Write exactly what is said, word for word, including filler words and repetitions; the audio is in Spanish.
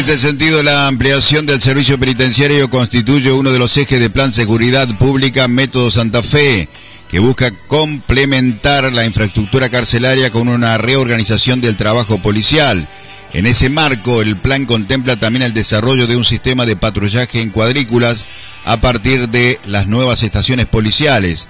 En este sentido, la ampliación del servicio penitenciario constituye uno de los ejes del Plan Seguridad Pública Método Santa Fe, que busca complementar la infraestructura carcelaria con una reorganización del trabajo policial. En ese marco, el plan contempla también el desarrollo de un sistema de patrullaje en cuadrículas a partir de las nuevas estaciones policiales.